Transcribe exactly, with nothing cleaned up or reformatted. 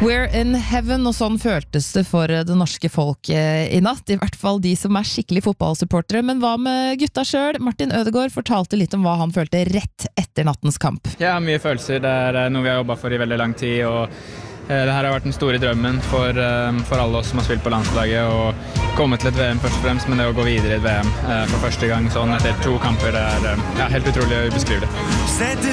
We're in heaven, og sånn føltes det for det norske folk i natt, i hvert fall de som er skikkelig fotballsupportere. Men hva med gutta selv? Martin Ødegaard fortalte litt om hva han følte rett etter nattens kamp. Ja, mye følelser. Det er noe vi har jobbet for i veldig lang tid, og det her har vært den store drømmen for, for alle oss som har spilt på landslaget, og komme til et V M først og fremst, men det å gå videre i et V M for første gang sånn etter to kamper, det er ja, helt utrolig å beskrive det.